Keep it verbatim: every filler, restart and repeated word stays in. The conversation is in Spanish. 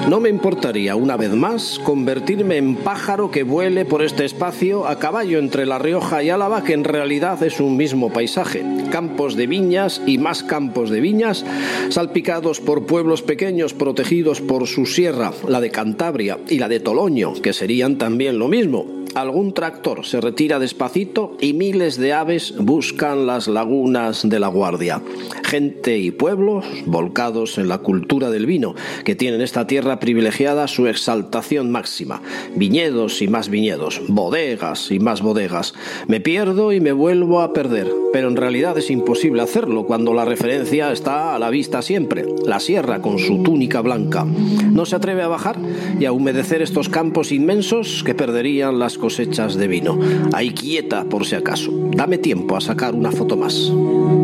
No me importaría, una vez más, convertirme en pájaro que vuele por este espacio a caballo entre La Rioja y Álava, que en realidad es un mismo paisaje. Campos de viñas y más campos de viñas, salpicados por pueblos pequeños protegidos por su sierra, la de Cantabria y la de Toloño, que serían también lo mismo. Algún tractor se retira despacito y miles de aves buscan las lagunas de La Guardia. Gente y pueblos volcados en la cultura del vino, que tiene en esta tierra privilegiada su exaltación máxima. Viñedos y más viñedos, bodegas y más bodegas. Me pierdo y me vuelvo a perder, pero en realidad es imposible hacerlo cuando la referencia está a la vista siempre. La sierra con su túnica blanca. No se atreve a bajar y a humedecer estos campos inmensos que perderían las cosechas de vino. Ahí quieta por si acaso. Dame tiempo a sacar una foto más.